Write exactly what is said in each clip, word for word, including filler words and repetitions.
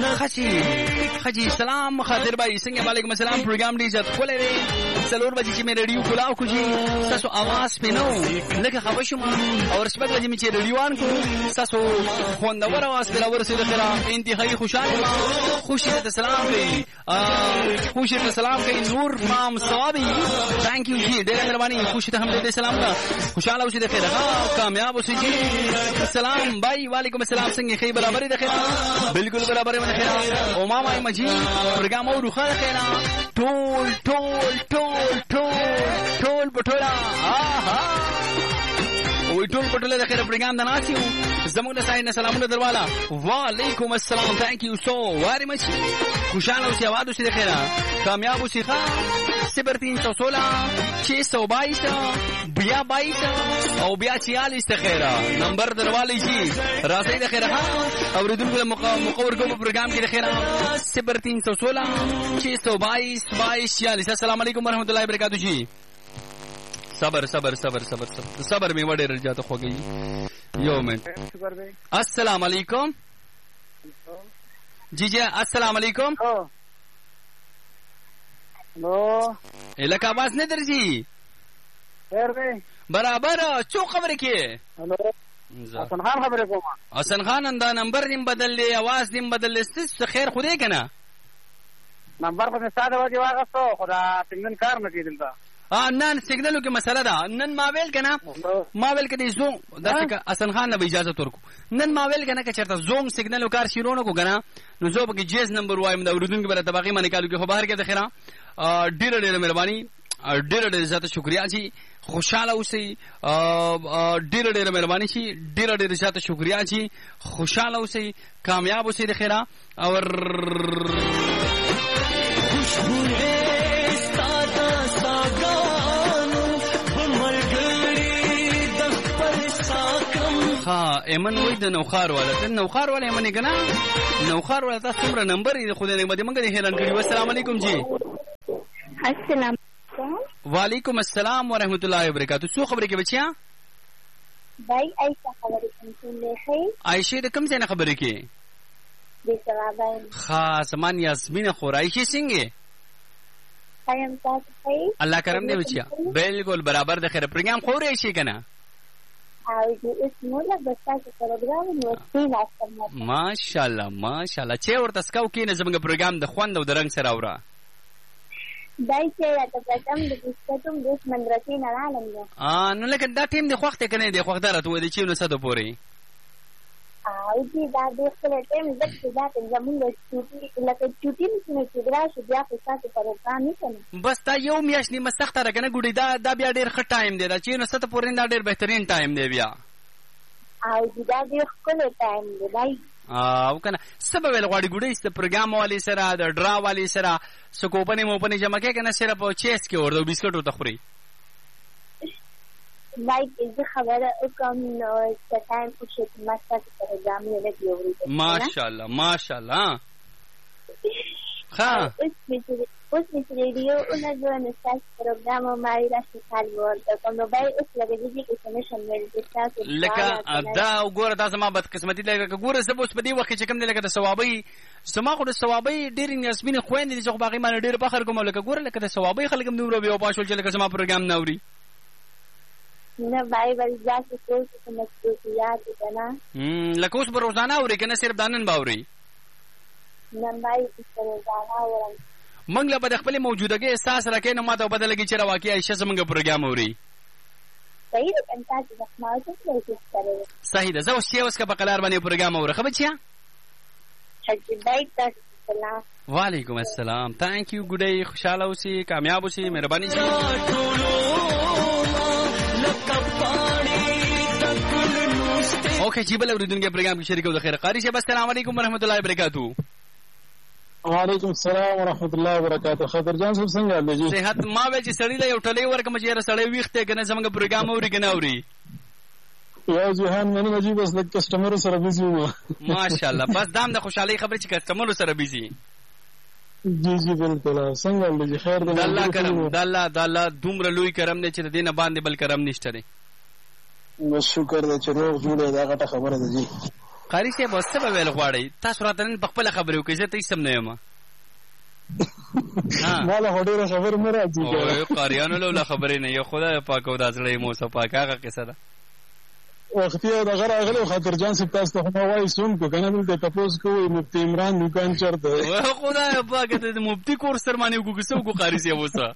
خچی خچی سلام خاطر بھائی څنګه وعلیکم السلام پروګرام دی عزت کولې دی څلور بجې چې مې ریډیو کولاو کوجی تاسو आवाज پینو لکه خبشم او رسمت لږ چې ریډیو ان کو تاسو خوندور आवाज په لور سره خره انتهایی خوشاله خوشی ته سلام کوي خوشی ته سلام کوي نور مام ثوابي ثانک یو جی ډېر مهرباني خوشی ته هم دې سلام کا خوشاله اوسې د خیره کامیاب اوسې جی سلام بھائی وعلیکم السلام څنګه خیر برابر د خیره بالکل برابر د خیره او ماما مجي پروګرام او روخه خیره ټول ټول ټول ټول ټول پټولا آها وی ټول پټوله د خیره پروګرام د ناسیو زموږ د ساين سلامونه درواله وعلیکم السلام ثانک یو سو واری مچ خوشاله اوسې आवाज اوسې د خیره کامیاب اوسې ښه صفر تین سو سولہ چھ سو بائیس بیا بائیس او بیا چھیالیس د خیره نمبر دروالی شي راځي د خیره اوریدونکو مقور کوم پروګرام کې د خیره صفر تین سو سولہ چھ سو بائیس بائیس چھیالیس السلام علیکم ورحمۃ اللہ وبرکاتہ جی صبر صبر صبر صبر صبر صبر میں وڑے رہ جاتا ہو گئی یو منٹ السلام علیکم جی جی السلام علیکم هلو الکه आवाज نه درځي خیر دی برابر چو خبره کې هلو حسن خان خبره کوم حسن خان اندا نمبر نیم بدل لی आवाज نیم بدل لست خیر خوده کنه نمبر په ساده وځي واغستو خدا څنګه کار نه کیدل دا ا نن سیګنالو کې مسله ده نن ما ویل کنه ما ویل کدي زو دغه حسن خان نه اجازه ورکو نن ما ویل کنه چې چرته زوم سیګنالو کار شیرونه کو کنه نو زو به جیز نمبر وایم دا وردون کې بل تباقی باندې کالو کې خبر کې د خیره ډیر ډیر مهرباني ډیر ډیر زیاته شکریا جی خوشاله اوسئ ډیر ډیر مهرباني شي ډیر ډیر زیاته شکریا جی خوشاله اوسئ کامیاب اوسئ د خیره او ها ایمن وای د نوخار والا ته نوخار والا ایمن کنه نوخار والا تاسو څومره نمبر یې خو دې باندې موږ دې حیران کړی. السلام علیکم جی. السلام وعلیکم السلام ورحمۃ اللہ وبرکاتہ. څو خبرې کې بچیا؟ بھائی عائشہ خبرې کوم څه لخي؟ عائشہ د کوم ځای نه خبرې کې؟ د ثوابین. خاص مان یاسمین خور عائشہ څنګه؟ قائم تاسو خیر. الله کرم دې بچیا. بالکل برابر د خیر پروګرام خور عائشہ کنه. او د اسمه له بساته پروګرام نو ستاسو لاسته. ماشاءالله ماشاءالله چې ورته سکاو کې نه زموږ پروګرام د خوند او د رنگ سره اورا. دای چې راته پټم د بسکټوم د مدرسې نه رالم نو. ا نو لکه دا ټیم د خوخته کنه د خوخته راته ودی چې نو ساده پوري. او دې دا د خپل ټیم زکه دا ته زموږ چوټي لکه چوټي نه چې دراسه بیا په تاسو پروګرام نه کنه. بس تا یو میاش نیمه سخته راکنه ګوډی دا دا بیا ډیر ښه ټایم دی دا چې نو ساده پوري دا ډیر بهترین ټایم دی بیا. او دا د خپل ټایم دی بھائی. او کنه سبب ول غواړي ګوډی ست پروګرام والی سره د ډرا والی سره سکوپنه مو پنه جمع کې کنه صرف چیس کې ورته بسکټ ته خوري. لایک از خبره کوم نو ټایم او چې ماسته پروګرام نه لګیوري. ماشاءالله ماشاءالله. ها اوس می ریډیو او نه ځوان ساس پروګرام او ماری راشي خال ورته کوم نو بای اوس لګیږي چې کمیشن مې د تاسو لکه دا وګوره تاسو ما بد قسمتي لکه ګوره زه اوس په دې وخت چې کوم دی لکه د ثوابي سما خو د ثوابي ډیر نسبین خويندې دي چې باقي باندې ډیر فخر کوم لکه ګوره لکه د ثوابي خلک هم دومره بیا پاشول چې لکه سما پروګرام ناوري. نه بای بل ځکه چې څه مسؤلیت دي نه. هم لکه اوس روزانه اوري کنه صرف دانن باوري. نه بای چې روزانه اورم. منګ له بد خپل موجودګي احساس راکې نه ماته بدلږي چې راوکی عائشہ زمونږ پروګرام اوري. صحیح ده کنه چې د خپل څه کوي. صحیح ده زه اوس یې اوس کا بقلار باندې پروګرام اورم خبر چیا؟ حج بای تاسو سلام. وعلیکم السلام. ثانک یو ګډي خوشاله اوسئ کامیاب اوسئ مهرباني شي. اوکے جی بل اوریدونکو پروګرام کې شریک او خیر قاری شه. السلام علیکم ورحمۃ اللہ وبرکاتہ. وعلیکم السلام ورحمۃ اللہ وبرکاتہ. خضر جان صاحب څنګه حال دی؟ صحت ما وی چې سړی له یو ټلې ورکم چې را سړی ویخته کنه زموږ پروګرام اوري کنه اوري. یا جهان منی مجي بس د کسٹمر سره بيزي و. ماشاءالله بس دام د خوشحالي خبره چې کسٹمر سره بيزي. جی جی بالکل څنګه دی خیر دی. الله کرم د الله د الله دومره لوی کرم دی چې د دینه باندې بل کرم نشته دی. نو شکر دی چې روغ جوړه دا غټه خبره ده جی. قاری صاحب اوس څه به ویل غواړئ؟ تاسو راته نن په خپله خبرې وکړئ، زه ته هېڅ هم نه یم. ما له خو ډېره خبرې نه راځي. قاریانو له خبرې نه، یو خدای پاک او دا زړه یې موسی پاک، هغه قصه ده. وختي او دغه راغلی و خاطرجان صاحب تاسو ته خو ما وایي سون کو که نه دلته تپوس کوئ مفتي عمران دوکان چېرته؟ خدای پاک ته د مفتي کورس سره باندې وکړو، څه وکړو قاري صاحب اوسه؟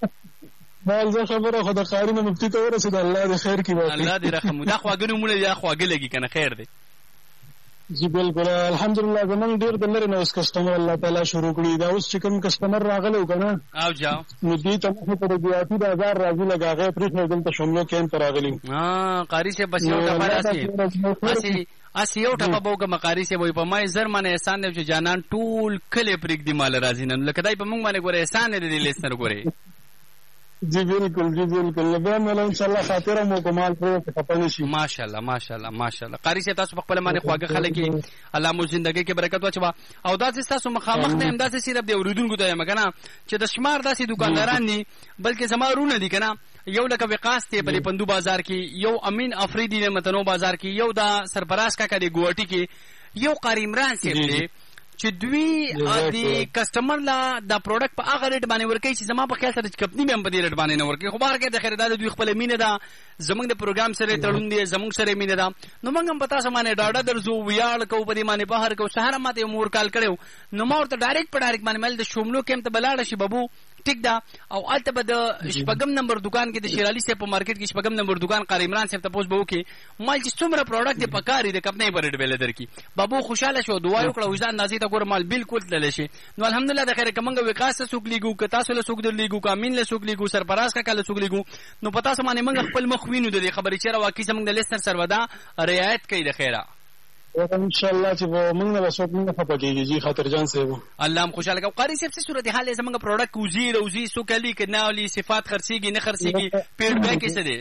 ما زه خبره خو د قاري نه مفتي ته ورسېده، الله دې خیر کړي. الله دې رحم. دا خواږه نومونه دا خواږه لګي که نه، خیر دی. جی بالکل الحمدلله. زمونږ ډېر د لرې نه اوس کسټمر الله تعالی شروع کړي. دا اوس چې کوم کسټمر راغلی و که نه، او جاو نو دوی ته مخې ته د ګیاتي بازار راځي، لږ هغه یې پرېښی دلته شملو کیمپ ته راغلي وو. قاري صاحب بس یو ټپه داسې اسې یو ټپه به وکړم. قاري صاحب وایي په ما یې زر منه احسان دی چې جانان ټول کلی پرېږدي ماله راځي نن، لکه دی په موږ باندې ګورې احسان دی د دې لیسنر ګورې. جی بالکل جی بالکل. بیا مله انشاءالله خاطره مو کمال پرې خفه نه شي. ماشاءالله ماشاءالله ماشاءالله. قاري صاحب تاسو په خپله باندې خواږه خلک یې، الله مو زندګۍ کې برکت واچوه. او داسې ستاسو مخامخ نه یم، داسې صرف د اورېدونکو ته یم که نه چې د شمار داسې دوکانداران دي، بلکې زما رونه دي که نه، یو لکه وقاص دی په پندو بازار کې، یو امین افریدي دی متنو بازار کې، یو دا سرفراز کاکا دی ګوهټي کې، یو قاری عمران صاحب دی چې دوی د کسټمر لا دا پروډکټ په هغه ریټ باندې ورکوي چې زما په خیال سره چې کمپني به هم په دې ریټ باندې نه ورکوي. خو بهر کې د خریدار دوی خپله مینه ده، زموږ د پروګرام سره تړون دی، زموږ سره مینه ده. نو موږ هم په تاسو باندې ډاډه درځو، ویاړ کوو په دې باندې بهر کوو. سهار ماته یو مور کال کړی و، نو ما ورته ډایرکټ په ډایرکټ باندې مل د شوملو کیمپ ته به لاړه شي ببو، ټیک ده. او هلته به د شپږم نمبر دوکان کې د شیرعلي صاحب په مارکیټ کې شپږم نمبر دوکان قاری عمران صاحب تپوس به وکړي مال چې څومره پروډکټ یې په کار یې د کمپنۍ په ریټ به یې درکړي. بابو خوشحاله شو، دعا یې وکړه، وجدان نازي ته ګوره مال بالکل تللی شي. نو الحمدلله د خیر که موږ وقاص ته څوک لیږو، که تاسو له څوک در لیږو، که امین له څوک لیږو، سرفراز کاکا له څوک لیږو، نو په تاسو باندې موږ خپل مخ وینو د دې خبرې چېرې واقعي زموږ د لیسنر سرودا رعایت کوي د خیره. انشاءالله چې به موږ نه به څوک نه خفه کېږي. جي خاطرجان صاحب الله هم خوشحاله کوي. قاري صاحب څه صورتحال دی زموږ پروډکټ وزي روزي څوک لي که نه ولي، صفات خرڅېږي نه خرڅېږي، فیډبیک یې څه دی؟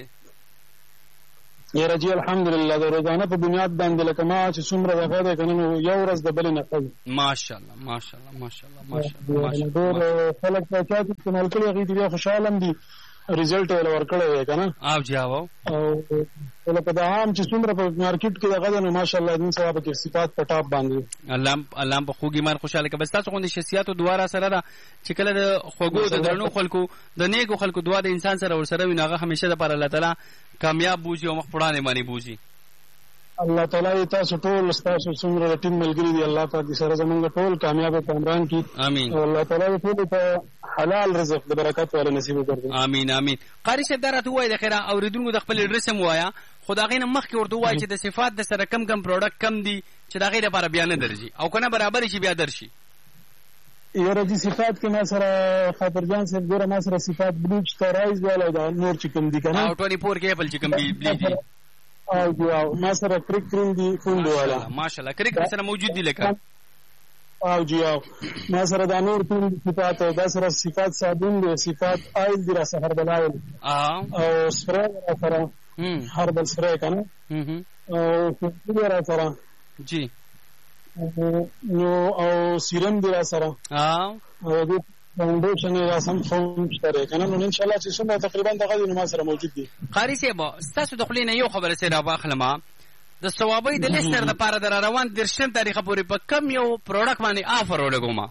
یاره جي الحمدلله د روزانه په بنیاد باندې لکه ما چې څومره دغه دی که نه نو یو ورځ د بلې نه ښه وي. ماشاءالله ماشاءالله ماشاءالله ماشاءالله. ډېر خلک په چا چې استعمال کړي هغوی ته بیا خوشحاله هم دي، رزلټ یې ورکړی دی که نه. او جی او لکه د عام چې څومره په مارکیټ کې دغه دی نو ماشاءالله دین سبا پکې صفات په ټاپ باندې. الله الله په خوږ ایمان خوشحاله کوي. بس تاسو غوندې شخصیاتو دعا را سره ده چې کله د خوږو د درنو خلکو د نیکو خلکو دعا د انسان سره ورسره وي، نو هغه همیشه دپاره الله تعالی کامیاب بوځي او مخ وړاندې باندې بوځي. الله تعالی تاسو ټول ستاسو څومره ټیم ملګري دي، الله پاک دې سره زموږ ټول کامیاب په عمران کې امين. او الله تعالی ټول ته حلال رزق د برکت والا نصیب وکړي. امين امين. قاری صاحب دا راته ووایه د خیره اورېدونکو د خپل اډرس هم ووایه، خو د هغې نه مخکې ورته ووایه چې د صفات د سره کم کم پروډکټ کم دي چې د هغې لپاره بیا نه درځي، او که نه برابر شي بیا درشي. یاره جي صفات کې ما سره خاطرجان صاحب ګوره ما سره صفات بلیچ ته رایز والا دا نور چې کوم دي که نه، او ټوینټي فور کې ایپل چې کوم بلیچ دي، او جی او ما سره کریک کریم دي فونډو والا. ماشاءالله کریک سره موجود دي لکه. او جی او ما سره دا نور ټول صفات او دا سره صفات صابون دي، صفات آیل دي را سره هربل آیل او سپری را سره هربل سپری که نه، او فونډو را سره جی، نو او سیرم دي را سره، او دې فاونډیشن یې را سم خو شته دی که نه. نو انشاءالله چې څومره تقریبا دغه دي نو ما سره موجود دي. قاري صاحب ستاسو د خولې نه یو خبره سې راواخلم، د ثوابۍ د لیسنر دپاره د را روان دېرشم تاریخه پورې په کم یو پروډکټ باندې آفر ولګوم؟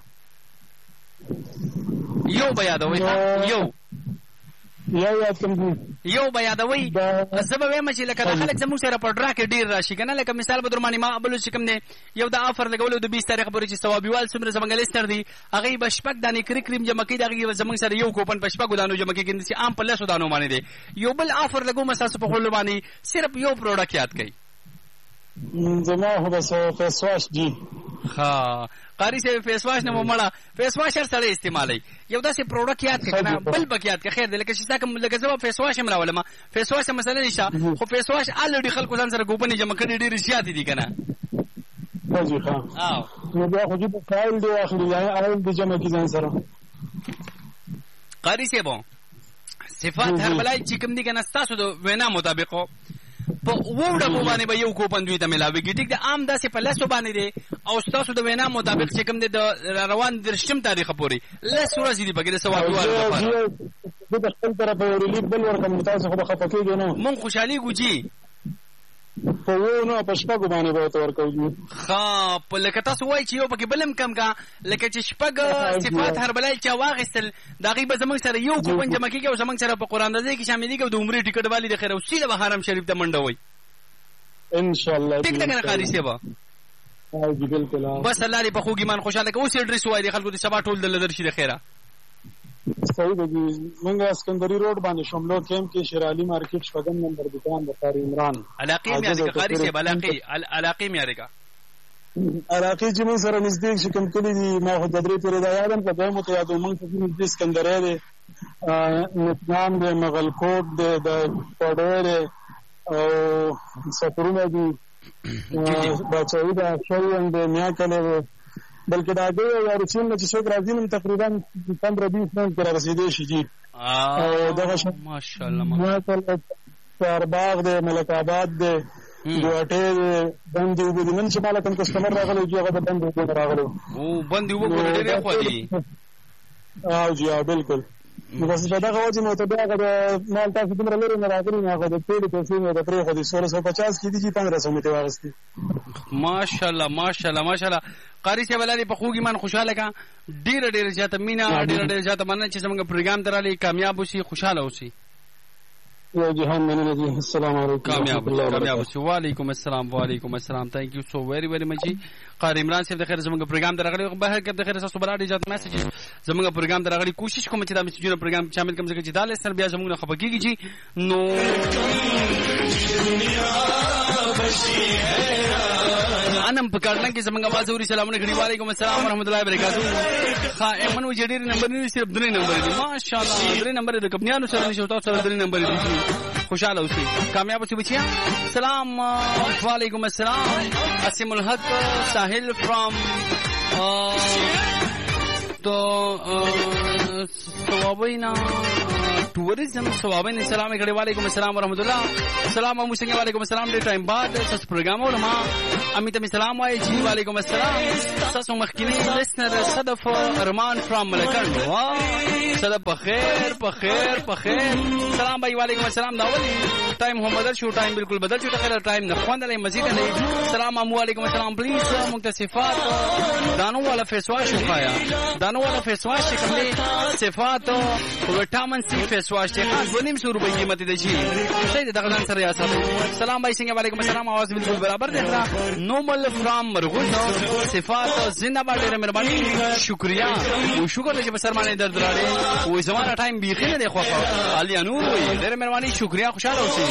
یو به یادوئ یو یو یاد کړم یو به یادوئ. زه به وایم چې لکه دا خلک زموږ سره په ډرا کې ډېر راشي که نه، لکه مثال به در باندې ما بلو چې کوم دی یو د آفر لګولو د بیس تاریخ پورې چې ثوابیوال څومره زموږ لیسنر دي هغوی به شپږ دانې کریک کریم جمع کوي، د هغې زموږ سره یو کوپن په شپږو دانو جمع کېږي، چې عام په لسو دانو باندې دی. یو بل آفر لګوم ستاسو په خولو باندې صرف یو پروډکټ یاد کوي. زما خو بس فیس واش جي. ها قاری صاحب فیس واش نه مو مړه، فیس واش هر سړی استعمالوي، یو داسې پروډکټ یاد کړه کنه بل پکې یاد کړه. خیر دی لکه چې تا کوم لکه زه فیس واش هم راولم، فیس واش مسله نشته، خو فیس واش الریډي خلکو ځان سره ګوپنې جمع کړي ډېرې زیاتې دي که نه. جی ښه نو بیا خو جي په فایل دی واخلي یا آیل دی جمع کړي ځان سره. قاری صاحب صفات هر بلای چې کوم دي که نه ستاسو د وینا مطابق په اوو ډبو باندې به یو کوپن دوی ته میلاوېږي. ټیک ده عام داسې په لسو باندې دی او ستاسو د وینا مطابق چې کوم دی د روان دېرشم تاریخه پورې لس ورځې دي پکې د ثوابیوالو لپاره. زه د خپل طرفه یو ریلیف بل ورکړم تاسو خو به خفه کېږئ نه. مونږ خوشحالېږو جي په وو نه په شپږو باندې به ورته ورکوو. ښه په لکه تاسو وایئ چې یو پکې بل هم کم کا لکه چې شپږ صفات هر بلایل چا واخیستل د هغې به زموږ سره یو کوپن جمع کېږي او زموږ سره په قرآندازۍ کې شاملېږي او د عمرې ټکټ والي د خیر او سیده به حرم شریف ته منډه وایي انشاءالله. ټیک ده که نه قاري صاحبه؟ جی بالکل. بس الله دې په خوږ ایمان خوشحاله کړه. اوس اډرس ووایي د خلکو د سبا ټول دله درشي د خیره. صحیح ده جی. موږ اسکندري روډ باندې شملو کیمپ کې شیر علي مارکیټ شپږم نمبر دکان د قاری عمران. علاقې مې یادې که قاري صاحب؟ علاقې علاقې مې یادې که علاقې چې موږ سره نږدې چې کوم کلي دي ما خو د درې پورې دا یادم په دویمو ته یادو موږ ته نږدې اسکندرۍ دی، نتنام دی، مغلکوټ دی، د پډوی دی او سفرونه دي، باچاوي ده، شریان دی، میاکلی دی، بلکې د هګۍ او یاروچین نه چې څوک راځي نو تقریبا پندرہ بیس منټ کې رارسېدی شي جي. او دغه میاکلی، چارباغ دی، ملک آباد دی، ګوهټۍ دی، بندې اوبه دي. نن چې ماله کوم کسټمر راغلی جي هغه د بندې اوبو نه راغلی و. بندې اوبه ګورې ډېرې ښه دي. او جي او بالکل. نو بس په دغه وجې مو ته بیا هغه د مال تاسو دومره لرې نه راغلي نو هغه د ټولې پیسې مې د پرېښودې سولہ سو پچاس کې دي جي پندرہ سو مې ترې واخېستې. ماشاءالله ماشاءالله ماشاءالله. قاري صاحب الله دې په خوږ ایمان خوشحاله کړه. ډېره ډېره زیاته مینه، ډېره ډېره زیاته مننه چې زموږ پروګرام ته رالې. کامیاب اوسي، خوشحاله اوسي. یا جهان مننه جی. السلام علیکم. کامیاب کامیاب اوسي. وعلیکم السلام وعلیکم السلام. تھینک یو سو ویری ویری مچ جی. قاری عمران صاحب د خیر زموږ پروګرام ته راغلي. بهر کې د خیر تاسو بلاد اجازه میسجز زموږ پروګرام ته راغلي. کوشش کوم چې دا میسجونه پروګرام شامل کوم ځکه چې دا لسر بیا زموږ نه خپګيږي جی. نو انم په کارنګ کې زموږ आवाज اوري. سلامونه غړي. وعلیکم السلام ورحمت الله وبرکاتہ. ها ایمن و جډیر نمبر نه صرف درې نمبر دي. ماشاءالله درې نمبر د کپنیانو سره نشو تاسو سره درې نمبر دي. خوشاله اوسئ، کامیاب اوسئ بچیا. سلام وعلیکم السلام. اسیم الحق ساحل فرام تو سوابینا ټوریزم سوابین. السلام علیکم. وعلیکم السلام ورحمت الله. سلام مو څنګه؟ وعلیکم السلام. ډېر ټایم بعد تاسو پروګرام ورما امیت می سلام وایي جی. وعلیکم السلام. تاسو مخکینی لسنر صدف ارمان فرام ملکن. واه صدف بخیر بخیر بخیر. سلام بھائی. وعلیکم السلام. داولی ټایم هم بدل شو، ټایم بالکل بدل شو. تغیر ټایم نه خوندلې مزید نه. سلام امو. وعلیکم السلام. پلیز مکتسفات دانو والا فیس واش وخایا. دانو والا فیس واش کوم دی؟ صفات وټامن سی فیس واش ته خاص ونیم سو روپے قیمت دی شي. صحیح دغه ځان سره یاسر. سلام بھائی څنګه؟ وعلیکم السلام. आवाज بالکل برابر دی. نومل فرام مرغوز صفات زنده باد. ډېر مهرباني، شکریا او شکر چې په سرمانه درد راړي. و زمانہ ټایم بیخي نه دی خو علي نور وي. ډېر مهرباني، شکریا، خوشاله اوسئ.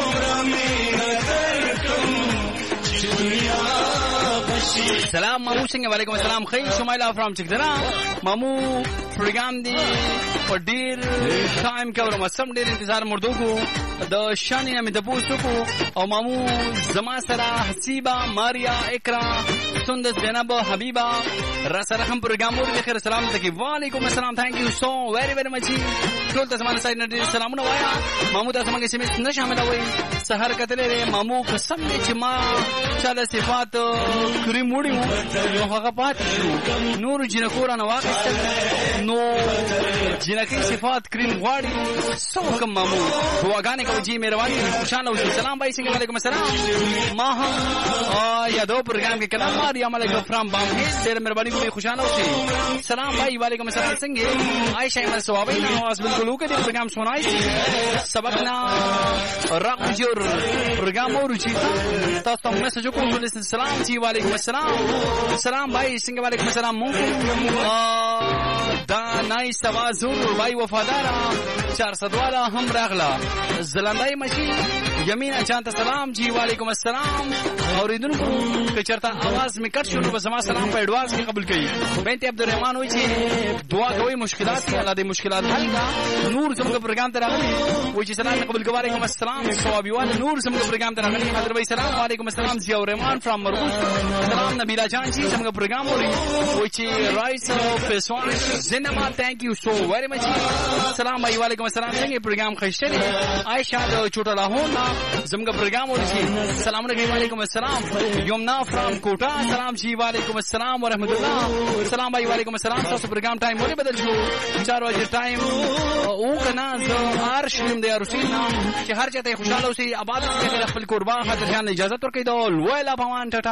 سلام مامو څنګه؟ وعلیکم السلام. خیر شمایلا فرام چکدرا. مامو پروګرام دی په ډیر ټایم کې ورما سم ډیر انتظار مردو کو د شانې مې د پوسټ کو. او مامو زما سره حسیبا، ماریا، اکرا، سندس، زینب، حبیبا را سره هم پروګرام ور. خیر سلام تکي. وعلیکم السلام. تھینک یو سو ویری ویری مچ. ټول ته زمانه سایډ نه سلامونه وایا. مامو تاسو موږ سیمه نه شامل وای. سحر کتلې مامو قسم دې چې ما چاله صفات کریم وړي نو هغه پاتې شو. نور جنکو را نه واخیستل نو جنکې صفات کریم غواړي. څه وکړم مامو؟ دعاګانې کوي جی مهرباني. خوشاله اوسئ. سلام بھائی څنګه؟ وعلیکم السلام. ما هم یادو پروګرام کې کلام ماریا ملک فرام بام هیڅ ډېر مهرباني کوي. خوشاله اوسئ. سلام بھائی. وعلیکم السلام. څنګه؟ عائشہ احمد ثوابین आवाज بالکل وکړي. پروګرام سنای سبق نا راجور پروګرام ورچی تاسو ته میسج وکړم. سلام جی. وعلیکم السلام. سلام بھائی څنګه؟ وعلیکم السلام. مونږ دا نایس आवाज ور بھائی وفادارا چار صد والا هم راغلا. زلندای مشي یمینا چانته سلام جی. وعلیکم السلام. اوریدونکو که چرته आवाज می کټ شو نو زما سلام په اډوانس کې قبول کړئ. بنت عبدالرحمن وایي چې دعا کوي مشکلات دي الله دې مشکلات حل کا. نور زموږ پروګرام ته راغلي وایي چې سلام قبول کوي. وعلیکم السلام. ثوابیوال نور زموږ پروګرام ته راغلي. حضرت بھائی سلام. وعلیکم السلام. ضیاء الرحمن فرام مرغوز. سلام نبیلا جان جی زموږ پروګرام وایي وایي چې رایس فیس سوال زنما thank you so very much سلام بھائی وعلیکم السلام څنګه پروګرام خشته دي عائشہ د چوټه لاهونه زموږ پروګرام ورسي سلام علیکم السلام یمنا فرام کوټا سلام جی وعلیکم السلام ورحمت الله سلام بھائی وعلیکم السلام تاسو پروګرام ټایم ولې بدل شو چار بجې ټایم او کنا زه هر شیم د روسینا چې هر چاته خوشاله اوسي آباد کې خپل قربان خاطر ځان اجازه ورکړي دا ویلا بوان ټاټا